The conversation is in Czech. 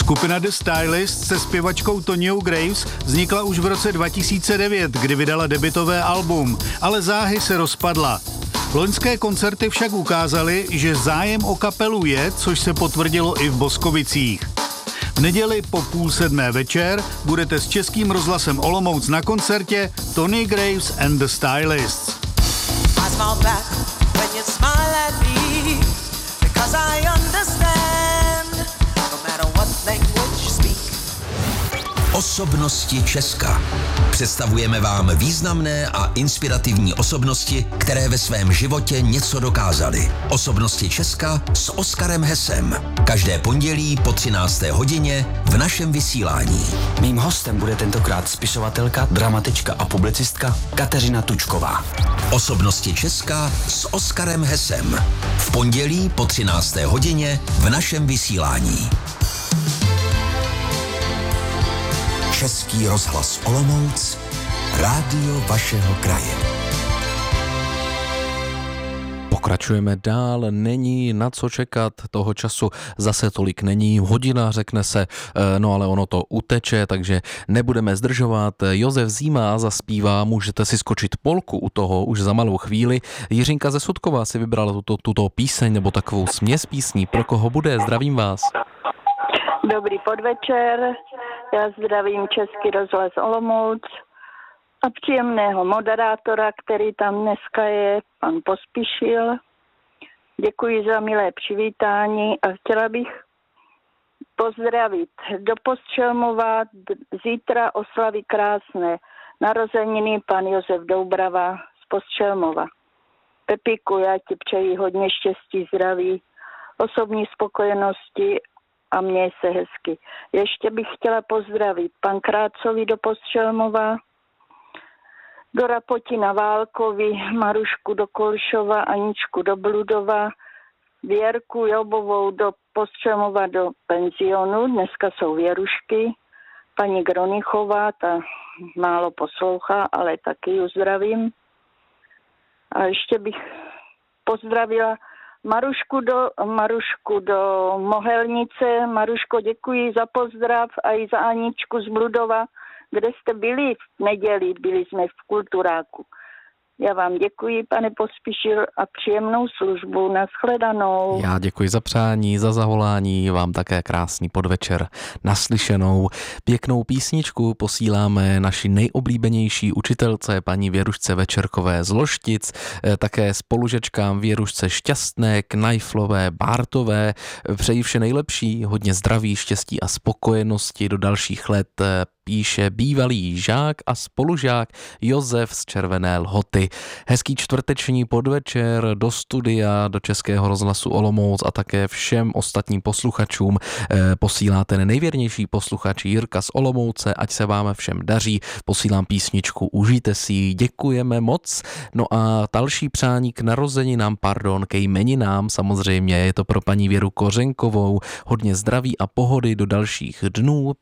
Skupina The Stylists se zpěvačkou Tonyou Graves vznikla už v roce 2009, kdy vydala debutové album, ale záhy se rozpadla. Loňské koncerty však ukázaly, že zájem o kapelu je, což se potvrdilo i v Boskovicích. V neděli po 6:30 večer budete s Českým rozhlasem Olomouc na koncertě Tony Graves and the Stylists. Osobnosti Česka. Představujeme vám významné a inspirativní osobnosti, které ve svém životě něco dokázaly. Osobnosti Česka s Oskarem Hesem. Každé pondělí po 13. hodině v našem vysílání. Mým hostem bude tentokrát spisovatelka, dramatička a publicistka Kateřina Tučková. Osobnosti Česka s Oskarem Hesem. V pondělí po 13. hodině v našem vysílání. Český rozhlas Olomouc, rádio vašeho kraje. Pokračujeme dál, není na co čekat, toho času zase tolik není, hodina řekne se, no ale ono to uteče, takže nebudeme zdržovat. Josef Zíma zaspívá, můžete si skočit polku u toho už za malou chvíli. Jiřinka ze Sudkova si vybrala tuto píseň nebo takovou směs písní. Pro koho bude? Zdravím vás. Dobrý podvečer, já zdravím Český rozhlas Olomouc a příjemného moderátora, který tam dneska je, pan Pospíšil. Děkuji za milé přivítání a chtěla bych pozdravit do Postřelmova, zítra oslaví krásné narozeniny pan Josef Doubrava z Postřelmova. Pepíku, já ti přeji hodně štěstí, zdraví, osobní spokojenosti a měj se hezky. Ještě bych chtěla pozdravit pan Krácovi do Postřelmova, do Rapotina Válkovi, Marušku do Kolšova, Aničku do Bludova, Věrku Jobovou do Postřelmova do penzionu, dneska jsou Věrušky, paní Gronichová, ta málo poslouchá, ale taky ji zdravím. A ještě bych pozdravila Marušku do Mohelnice. Maruško, děkuji za pozdrav a i za Aničku z Bludova, kde jste byli v neděli, byli jsme v Kulturáku. Já vám děkuji, pane Pospíšil, a příjemnou službu. Nashledanou. Já děkuji za přání, za zavolání, vám také krásný podvečer. Naslyšenou. Pěknou písničku posíláme naší nejoblíbenější učitelce, paní Věrušce Večerkové z Loštic, také spolužečkám Věrušce Šťastné, Knajflové, Bártové. Přeji vše nejlepší, hodně zdraví, štěstí a spokojenosti do dalších let. Píše bývalý žák a spolužák Josef z Červené Lhoty. Hezký čtvrteční podvečer do studia, do Českého rozhlasu Olomouc a také všem ostatním posluchačům posílá ten nejvěrnější posluchač Jirka z Olomouce, ať se vám všem daří. Posílám písničku, užijte si ji, děkujeme moc. No a další přání k narozeninám, ke jmeninám samozřejmě, je to pro paní Věru Kořenkovou. Hodně zdraví a pohody do dalších dnů.